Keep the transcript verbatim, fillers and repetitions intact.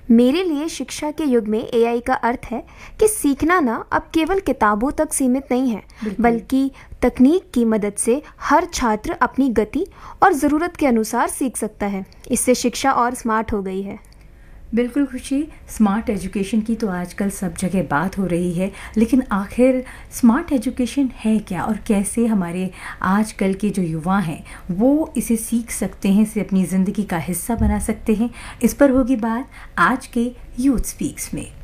मेरे लिए शिक्षा के युग में एआई का अर्थ है कि सीखना ना अब केवल किताबों तक सीमित नहीं है, बल्कि तकनीक की मदद से हर छात्र अपनी गति और ज़रूरत के अनुसार सीख सकता है। इससे शिक्षा और स्मार्ट हो गई है। बिल्कुल खुशी, स्मार्ट एजुकेशन की तो आजकल सब जगह बात हो रही है, लेकिन आखिर स्मार्ट एजुकेशन है क्या और कैसे हमारे आजकल के जो युवा हैं वो इसे सीख सकते हैं, इसे अपनी ज़िंदगी का हिस्सा बना सकते हैं, इस पर होगी बात आज के यूथ स्पीक्स में।